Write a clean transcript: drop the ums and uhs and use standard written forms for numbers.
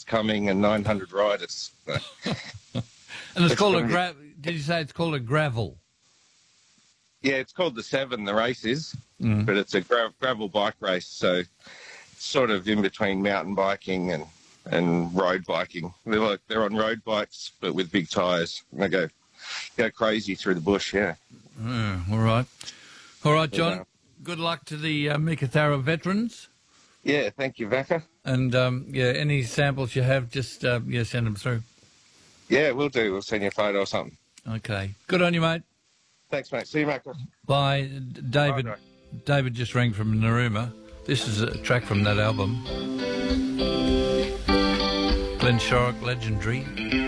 coming and 900 riders. And it's called did you say it's called a gravel? Yeah, it's called the Seven, the race is, but it's a gravel bike race, so it's sort of in between mountain biking and road biking. They're on road bikes, but with big tyres. They go crazy through the bush, yeah. All right, John. Good luck to the Meekatharra veterans. Yeah, thank you, Vaka. And, any samples you have, just, send them through. Yeah, we'll do. We'll send you a photo or something. Okay. Good on you, mate. Thanks, mate. See you, Vaka. Bye. David. Bye. David just rang from Narooma. This is a track from that album. Glenn Shorrock, Legendary.